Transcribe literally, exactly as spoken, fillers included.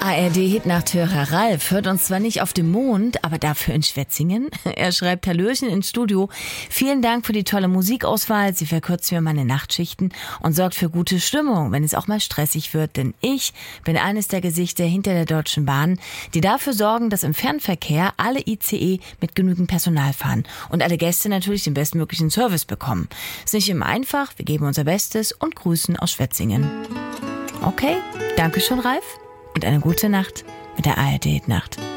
A R D-Hitnachthörer Ralf hört uns zwar nicht auf dem Mond, aber dafür in Schwetzingen. Er schreibt: Hallöchen ins Studio. Vielen Dank für die tolle Musikauswahl. Sie verkürzt mir meine Nachtschichten und sorgt für gute Stimmung, wenn es auch mal stressig wird. Denn ich bin eines der Gesichter hinter der Deutschen Bahn, die dafür sorgen, dass im Fernverkehr alle I C E mit genügend Personal fahren und alle Gäste natürlich den bestmöglichen Service bekommen. Ist nicht immer einfach. Wir geben unser Bestes und grüßen aus Schwetzingen. Okay, danke schon, Ralf. Und eine gute Nacht mit der A R D-Nacht.